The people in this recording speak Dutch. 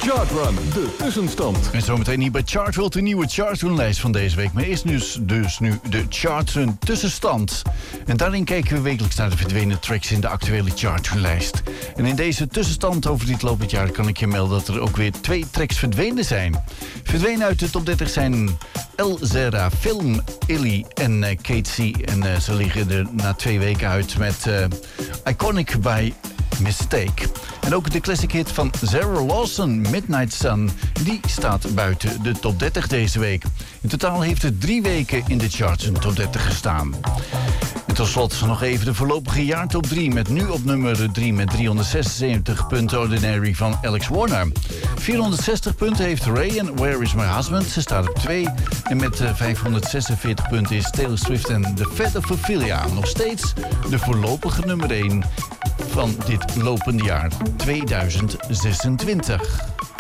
Chartrun, de tussenstand. En zometeen hier bij Chartworld de nieuwe Chartrun-lijst van deze week. Maar eerst dus nu de Chartrun tussenstand. En daarin kijken we wekelijks naar de verdwenen tracks in de actuele Chartrun-lijst. En in deze tussenstand over dit lopend jaar kan ik je melden dat er ook weer 2 tracks verdwenen zijn. Verdwenen uit de top 30 zijn El Zera, Film, Illy en Kate C. En ze liggen er na 2 weken uit met Iconic by Mistake. En ook de classic hit van Zara Lawson, Midnight Sun, die staat buiten de top 30 deze week. In totaal heeft het 3 weken in de charts in de top 30 gestaan. En tot slot nog even de voorlopige jaartop 3... met nu op nummer 3 met 376 punten Ordinary van Alex Warner. 460 punten heeft Ray en Where Is My Husband, ze staat op 2. En met 546 punten is Taylor Swift en The Fate of Ophelia nog steeds de voorlopige nummer 1... van dit lopende jaar 2026.